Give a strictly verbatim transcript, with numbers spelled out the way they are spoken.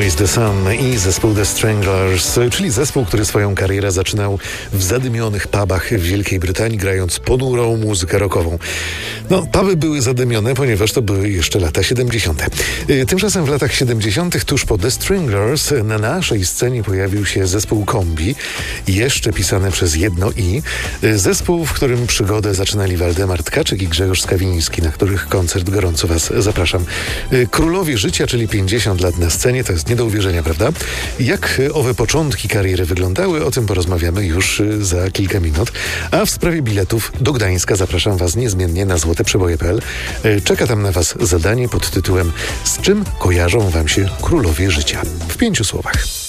Always the Sun i zespół The Stranglers, czyli zespół, który swoją karierę zaczynał w zadymionych pubach w Wielkiej Brytanii, grając ponurą muzykę rockową. No, puby były zadymione, ponieważ to były jeszcze lata siedemdziesiąte. Tymczasem w latach siedemdziesiątych tuż po The Stranglers na naszej scenie pojawił się zespół Kombi, jeszcze pisane przez jedno i. Zespół, w którym przygodę zaczynali Waldemar Tkaczyk i Grzegorz Skawiński, na których koncert gorąco Was zapraszam. Królowie życia, czyli pięćdziesiąt lat na scenie, to jest nie do uwierzenia, prawda? Jak owe początki kariery wyglądały, o tym porozmawiamy już za kilka minut. A w sprawie biletów do Gdańska zapraszam Was niezmiennie na złote przeboje kropka pe el. Czeka tam na Was zadanie pod tytułem: z czym kojarzą Wam się królowie życia? W pięciu słowach.